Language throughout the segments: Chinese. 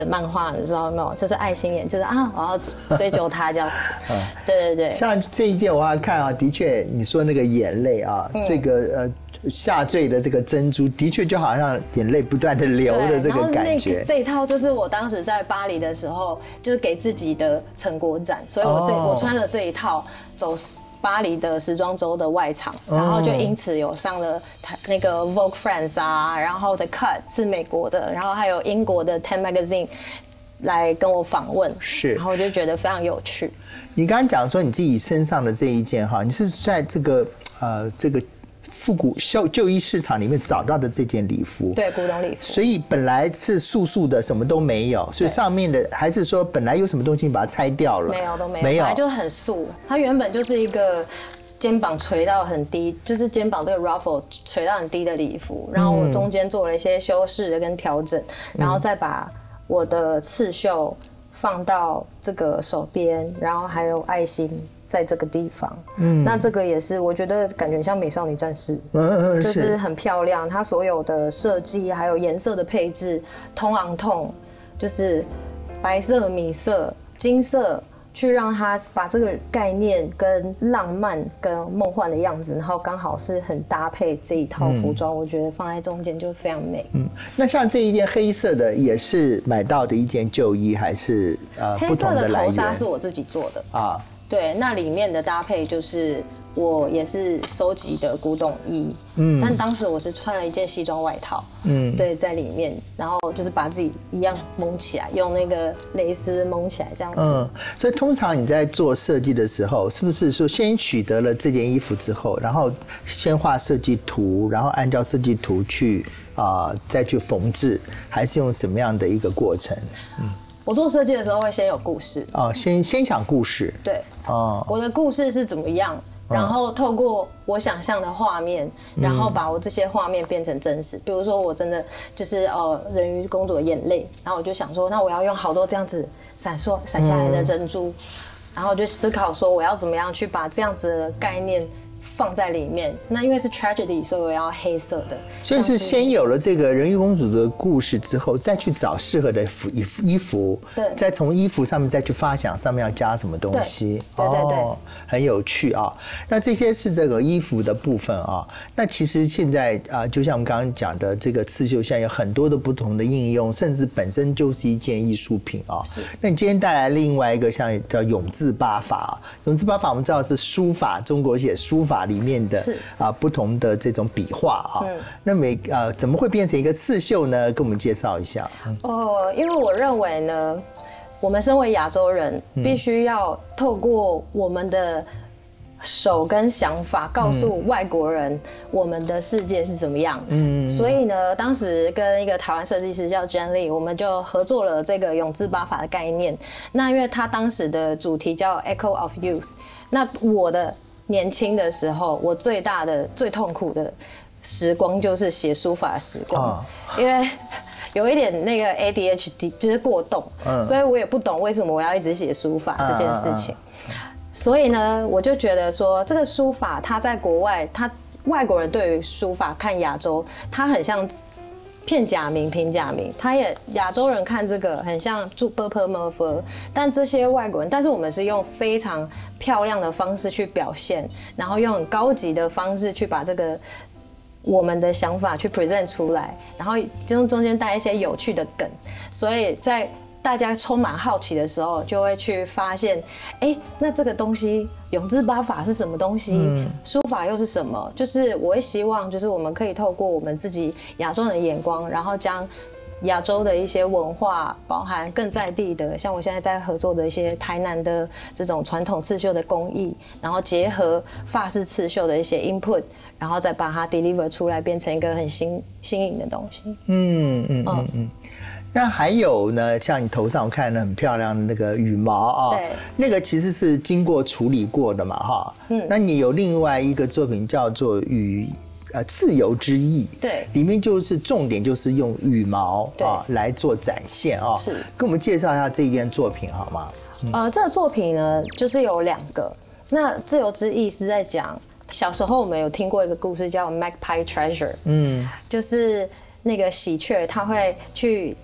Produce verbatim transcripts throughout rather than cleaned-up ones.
漫画，你知道没有？就是爱心眼，就是啊，我要追求他这样。嗯，对对对。 像这一件我还看啊，的确你说那个眼泪啊，嗯、这个呃。下坠的这个珍珠，的确就好像眼泪不断的流的这个感觉。 然后那这一套就是我当时在巴黎的时候，就是给自己的成果展，所以我这、哦、我穿了这一套走巴黎的时装周的外场，然后就因此有上了那个 Vogue France 啊，然后 The Cut 是美国的，然后还有英国的 Ten Magazine 来跟我访问， 是， 然后我就觉得非常有趣。 你刚刚讲说你自己身上的这一件哈，你是在这个呃这个。复古旧旧衣市场里面找到的这件礼服， 对，古董礼服， 所以本来是素素的，什么都没有，所以上面的还是说本来有什么东西你把它拆掉了？ 没有，都没有，没有，本来就很素。它原本就是一个肩膀垂到很低，就是肩膀这个 ruffle 垂到很低的礼服，然后我中间做了一些修饰跟调整，然后再把我的刺绣放到这个手边，然后还有爱心。在这个地方，嗯，那这个也是我觉得感觉像美少女战士，嗯，就是很漂亮。它所有的设计还有颜色的配置，通昂痛，就是白色、米色、金色，去让它把这个概念跟浪漫跟梦幻的样子，然后刚好是很搭配这一套服装，嗯、我觉得放在中间就非常美。嗯， 那像这一件黑色的也是买到的一件旧衣，还是呃不同的来源？黑色的头纱是我自己做的啊。对，那里面的搭配就是我也是收集的古董衣，嗯，但当时我是穿了一件西装外套，嗯，对，在里面，然后就是把自己一样蒙起来，用那个蕾丝蒙起来这样子。嗯， 所以通常你在做设计的时候，是不是说先取得了这件衣服之后，然后先画设计图，然后按照设计图去啊、呃、再去缝制，还是用什么样的一个过程？嗯。 我做设计的时候会先有故事哦，先先想故事， 对，哦，我的故事是怎么样，然后透过我想象的画面，然后把我这些画面变成真实。比如说我真的就是呃人鱼公主的眼泪，然后我就想说，那我要用好多这样子闪烁闪下来的珍珠，嗯、然后我就思考说我要怎么样去把这样子的概念放在里面。那因为是 tragedy， 所以我要黑色的。 所以是先有了这个人鱼公主的故事之后，再去找适合的衣服，衣服，对，再从衣服上面再去发想上面要加什么东西。 对对 对, 对、 哦，很有趣啊。那这些是这个衣服的部分啊。那其实现在啊，就像我们刚刚讲的，这个刺绣现在有很多的不同的应用，甚至本身就是一件艺术品啊。是。那你今天带来另外一个像叫永字八法，永字八法我们知道是书法，中国写书法。里面的啊不同的这种笔画啊，嗯、那么呃怎么会变成一个刺绣呢？跟我们介绍一下。 哦，因为我认为呢，我们身为亚洲人，必须要透过我们的手跟想法，告诉外国人我们的世界是怎么样。嗯，所以呢，当时跟一个台湾设计师叫 Jen Lee， 我们就合作了这个永字八法的概念。那因为他当时的主题叫 Echo of Youth， 那我的年轻的时候，我最大的、最痛苦的时光就是写书法的时光，哦、因为有一点那个 A D H D， 就是过动，嗯、所以我也不懂为什么我要一直写书法这件事情。嗯嗯嗯、所以呢，我就觉得说，这个书法它在国外，它外国人对于书法看亚洲，它很像片假名、平假名，他也亚洲人看这个很像注 b p m f， 但这些外国人，但是我们是用非常漂亮的方式去表现，然后用很高级的方式去把这个我们的想法去 present 出来，然后中中间带一些有趣的梗，所以在大家充满好奇的时候，就会去发现，哎，那这个东西永字八法是什么东西？嗯、书法又是什么？就是我会希望，就是我们可以透过我们自己亚洲人的眼光，然后将亚洲的一些文化，包含更在地的，像我现在在合作的一些台南的这种传统刺绣的工艺，然后结合法式刺绣的一些 input， 然后再把它 deliver 出来，变成一个很新新颖的东西。嗯嗯嗯嗯。 那还有呢，像你头上我看的很漂亮的那个羽毛啊，对，那个其实是经过处理过的嘛，哈。嗯。那你有另外一个作品叫做羽呃自由之翼，对，里面就是重点就是用羽毛啊来做展现啊。是。跟我们介绍一下这一件作品好吗？ 嗯、呃，这个作品呢，就是有两个。那自由之翼是在讲小时候我们有听过一个故事叫 Magpie Treasure， 嗯，就是那个喜鹊它会去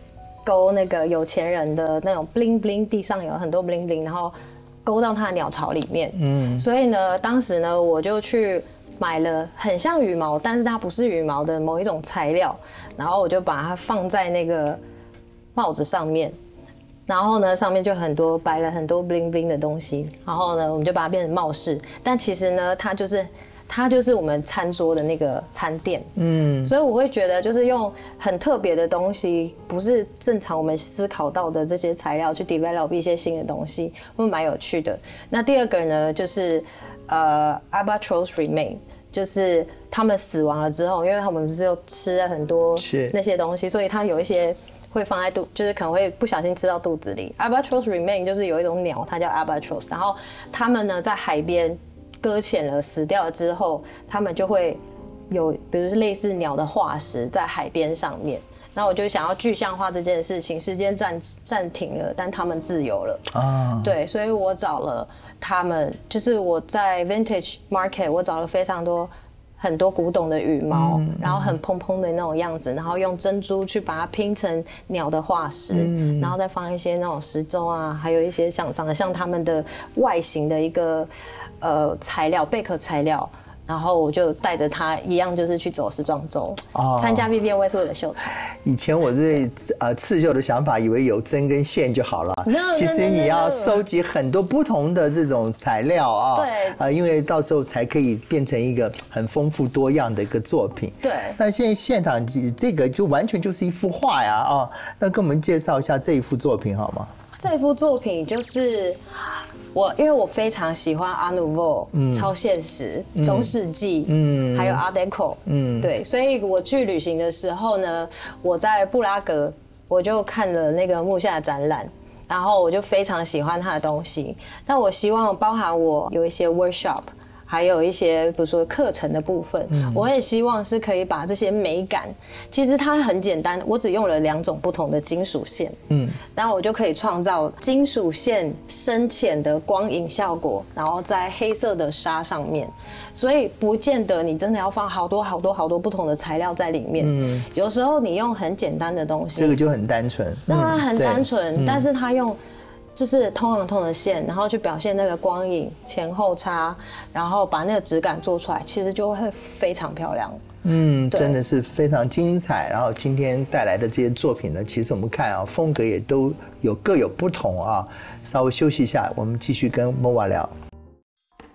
勾那个有钱人的那种 bling bling， 地上有很多 bling bling， 然后勾到他的鸟巢里面。嗯，所以呢，当时呢，我就去买了很像羽毛，但是它不是羽毛的某一种材料，然后我就把它放在那个帽子上面。然后呢，上面就很多摆了很多 bling bling 的东西，然后呢，我们就把它变成帽饰。但其实呢，它就是它就是我们餐桌的那个餐垫。嗯，所以我会觉得，就是用很特别的东西，不是正常我们思考到的这些材料去 develop 一些新的东西，会蛮有趣的。那第二个呢，就是呃 albatross remain。就是他们死亡了之后，因为他们只有吃了很多那些东西，所以它有一些会放在肚，就是可能会不小心吃到肚子里。Albatross remain 就是有一种鸟，它叫 albatross， 然后他们呢在海边搁浅了，死掉了之后，他们就会有，比如说类似鸟的化石在海边上面。那我就想要具象化这件事情，时间暂暂停了，但他们自由了啊。对，所以我找了他们，就是我在 Vintage Market， 我找了非常多很多古董的羽毛，嗯、然后很蓬蓬的那种样子，然后用珍珠去把它拼成鸟的化石，嗯、然后再放一些那种石钟啊，还有一些像长得像他们的外形的一个呃材料贝壳材料。然后我就带着他一样，就是去走时装周，参、哦、加 V V N 是为了秀才。 以前我对呃刺绣的想法，以为有针跟线就好了。No, 其实你要收集很多不同的这种材料啊， 对， 呃，因为到时候才可以变成一个很丰富多样的一个作品。 对。 那现在现场这个就完全就是一幅画呀啊、哦！那跟我们介绍一下这一幅作品好吗？ 这幅作品就是。我因为我非常喜欢 Art Nouveau、嗯、超现实、嗯、中世纪，嗯，还有 Art Deco， 嗯，对，所以我去旅行的时候呢，我在布拉格我就看了那个木下展览，然后我就非常喜欢他的东西。那我希望包含我有一些 workshop。还有一些比如说课程的部分，嗯、我也希望是可以把这些美感，其实它很简单，我只用了两种不同的金属线，嗯，然后我就可以创造金属线深浅的光影效果，然后在黑色的纱上面，所以不见得你真的要放好多好多好多不同的材料在里面，嗯，有时候你用很简单的东西， 这个就很单纯， 当然很单纯，嗯、但是它用。就是通常通的线，然后去表现那个光影前后差，然后把那个质感做出来，其实就会非常漂亮。 嗯，真的是非常精彩。然后今天带来的这些作品呢，其实我们看啊，风格也都有各有不同啊。稍微休息一下，我们继续跟 Moa 聊。